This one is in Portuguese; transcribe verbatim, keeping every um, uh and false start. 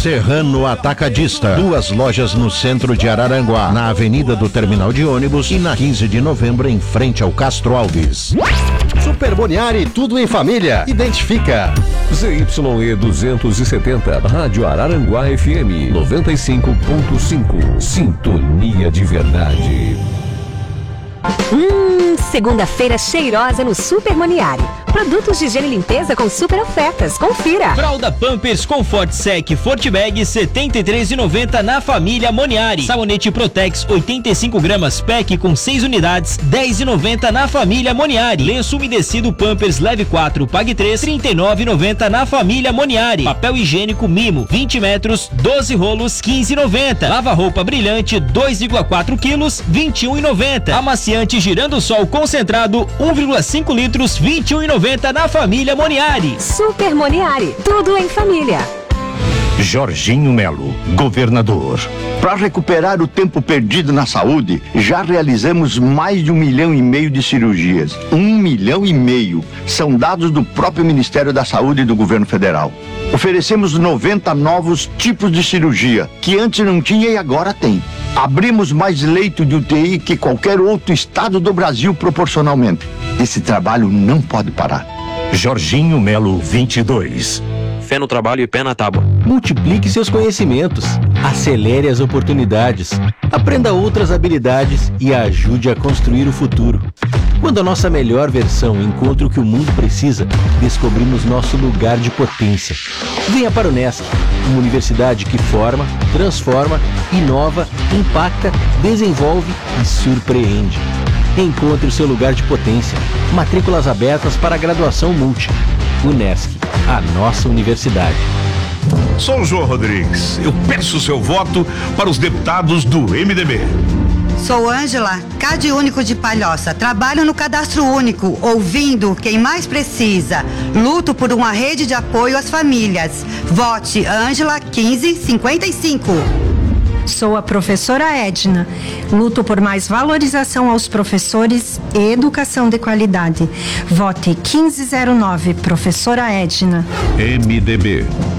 Serrano Atacadista. Duas lojas no centro de Araranguá, na Avenida do Terminal de Ônibus e na quinze de novembro, em frente ao Castro Alves. Super Boniari, tudo em família. Identifica. Z Y E duzentos e setenta, Rádio Araranguá F M noventa e cinco ponto cinco. Sintonia de verdade. Hum, segunda-feira cheirosa no Super Moniari. Produtos de higiene e limpeza com super ofertas. Confira. Fralda Pampers Comfort Sec Fortbag setenta e três reais e noventa centavos na família Moniari. Sabonete Protex oitenta e cinco gramas pack com seis unidades, dez reais e noventa centavos na família Moniari. Lenço umedecido Pampers Leve quatro Pag três, trinta e nove reais e noventa centavos na família Moniari. Papel higiênico Mimo vinte metros, doze rolos, quinze reais e noventa centavos. Lava roupa brilhante dois vírgula quatro quilos, vinte e um reais e noventa centavos. Amaciante Girando Sol concentrado um vírgula cinco litros, vinte e um reais e noventa centavos na família Moniari. Super Moniari, tudo em família. Jorginho Melo, governador. Para recuperar o tempo perdido na saúde, já realizamos mais de um milhão e meio de cirurgias. Um milhão e meio são dados do próprio Ministério da Saúde e do Governo Federal. Oferecemos noventa novos tipos de cirurgia, que antes não tinha e agora tem. Abrimos mais leito de U T I que qualquer outro estado do Brasil proporcionalmente. Esse trabalho não pode parar. Jorginho Melo, vinte e dois. Fé no trabalho e pé na tábua. Multiplique seus conhecimentos, acelere as oportunidades, aprenda outras habilidades e ajude a construir o futuro. Quando a nossa melhor versão encontra o que o mundo precisa, descobrimos nosso lugar de potência. Venha para o Unesc, uma universidade que forma, transforma, inova, impacta, desenvolve e surpreende. Encontre o seu lugar de potência. Matrículas abertas para a graduação multi. Unesc, a nossa universidade. Sou o João Rodrigues. Eu peço o seu voto para os deputados do M D B. Sou Ângela, Cade Único de Palhoça. Trabalho no Cadastro Único, ouvindo quem mais precisa. Luto por uma rede de apoio às famílias. Vote Ângela quinze cinquenta e cinco. Sou a professora Edna. Luto por mais valorização aos professores e educação de qualidade. Vote quinze zero nove, professora Edna. M D B.